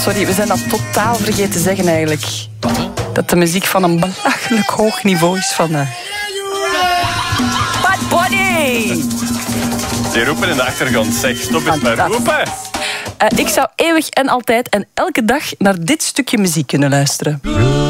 sorry, we zijn dat totaal vergeten te zeggen eigenlijk. Dat de muziek van een belachelijk hoog niveau is van... Bad Bunny! Die roepen in de achtergrond. Zeg, stop eens met roepen. Ik zou eeuwig en altijd en elke dag naar dit stukje muziek kunnen luisteren.